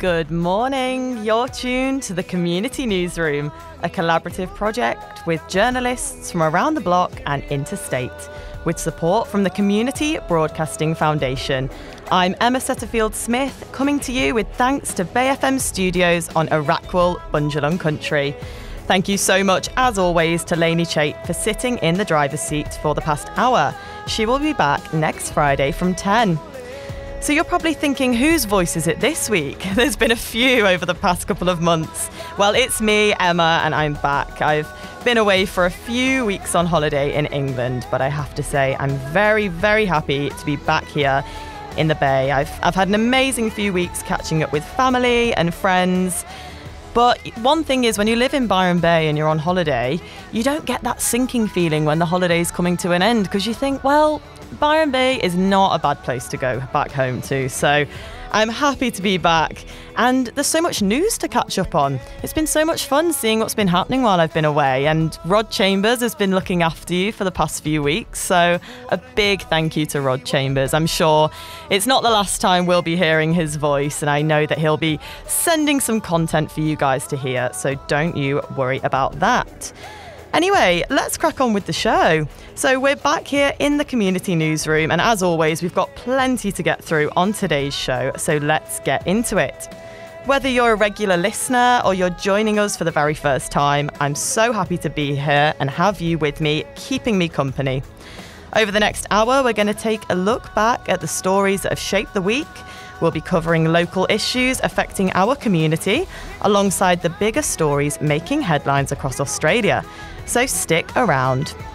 Good morning. You're tuned to the Community Newsroom, a collaborative project with journalists from around the block and interstate, with support from the Community Broadcasting Foundation. I'm Emma Setterfield-Smith, coming to you with thanks to Bay FM Studios on Arakwal, Bundjalung Country. Thank you so much, as always, to Lainey Chait for sitting in the driver's seat for the past hour. She will be back next Friday from 10. So you're probably thinking, whose voice is it this week? There's been a few over the past couple of months. Well, it's me, Emma, and I'm back. I've been away for a few weeks on holiday in England, but I have to say I'm very, very happy to be back here in the Bay. I've had an amazing few weeks catching up with family and friends. But one thing is, when you live in Byron Bay and you're on holiday, you don't get that sinking feeling when the holiday's coming to an end, because you think, well, Byron Bay is not a bad place to go back home to. So I'm happy to be back. And there's so much news to catch up on. It's been so much fun seeing what's been happening while I've been away. And Rod Chambers has been looking after you for the past few weeks. So a big thank you to Rod Chambers. I'm sure it's not the last time we'll be hearing his voice. And I know that he'll be sending some content for you guys to hear. So don't you worry about that. Anyway, let's crack on with the show. So we're back here in the Community Newsroom, and as always, we've got plenty to get through on today's show, so let's get into it. Whether you're a regular listener or you're joining us for the very first time, I'm so happy to be here and have you with me, keeping me company. Over the next hour, we're going to take a look back at the stories that have shaped the week. We'll be covering local issues affecting our community, alongside the bigger stories making headlines across Australia. So stick around.